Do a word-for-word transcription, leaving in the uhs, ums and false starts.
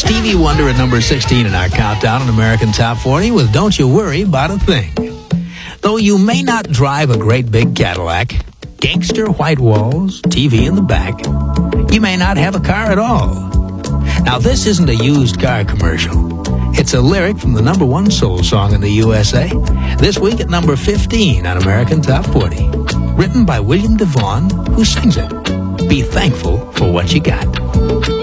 Stevie Wonder at number sixteen in our countdown on American Top forty with Don't You Worry About a Thing. Though you may not drive a great big Cadillac, gangster white walls, T V in the back, you may not have a car at all. Now, this isn't a used car commercial. It's a lyric from the number one soul song in the U S A, this week at number fifteen on American Top forty. Written by William DeVaughn, who sings it. Be thankful for what you got.